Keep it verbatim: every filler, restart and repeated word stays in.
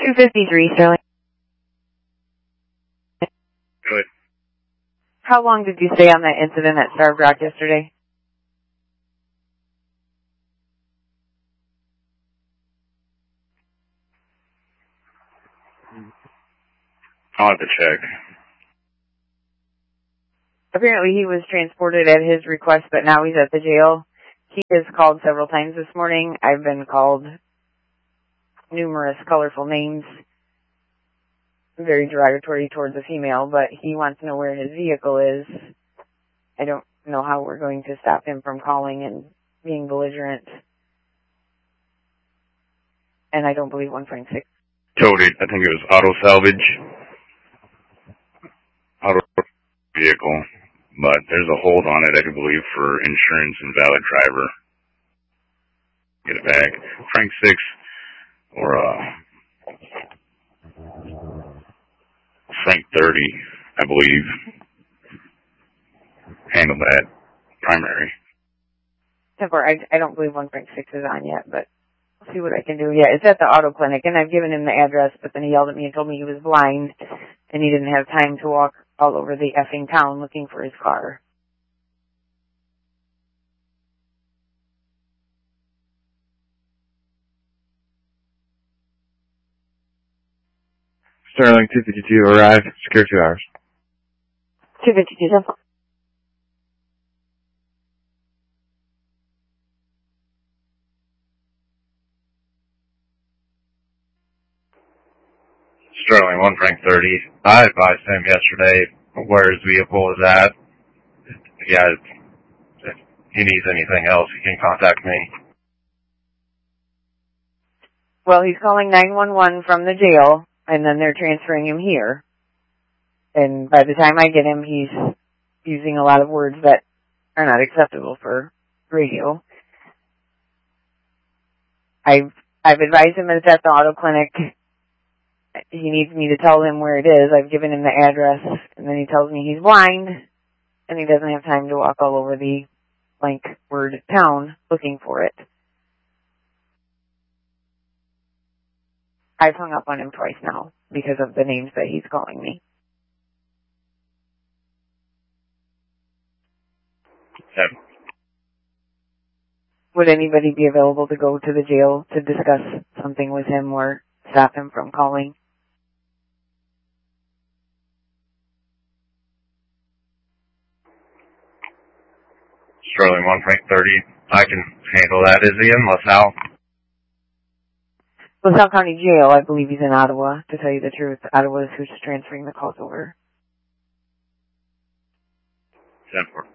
two fifty-three, Sterling. Good. How long did you stay on that incident at Starved Rock yesterday? I'll have to check. Apparently he was transported at his request, but now he's at the jail. He has called several times this morning. I've been called numerous colorful names, very derogatory towards a female, but he wants to know where his vehicle is. I don't know how we're going to stop him from calling and being belligerent. And I don't believe one point six. Towed it. I think it was auto salvage. Auto vehicle. But there's a hold on it, I believe, for insurance and valid driver. Get it back. Frank six or uh, Frank thirty, I believe. Handle that. Primary. Temper, I, I don't believe one point six is on yet, but I'll see what I can do. Yeah, it's at the auto clinic, and I've given him the address, but then he yelled at me and told me he was blind, and he didn't have time to walk all over the effing town looking for his car. Sterling two fifty-two, arrive, secure two hours. two fifty-two, Temper. Sterling one Frank thirty. I advised him yesterday where his vehicle is at. Yeah, if he needs anything else, he can contact me. Well, he's calling nine one one from the jail, and then they're transferring him here. And by the time I get him, he's using a lot of words that are not acceptable for radio. I've, I've advised him it's at the auto clinic. He needs me to tell him where it is. I've given him the address, and then he tells me he's blind, and he doesn't have time to walk all over the blank word town looking for it. I've hung up on him twice now because of the names that he's calling me. Yeah. Would anybody be available to go to the jail to discuss something with him or stop him from calling? Sterling one Frank thirty. I can handle that. Is he in LaSalle? LaSalle County Jail, I believe he's in Ottawa, to tell you the truth. Ottawa is who's transferring the calls over. ten four.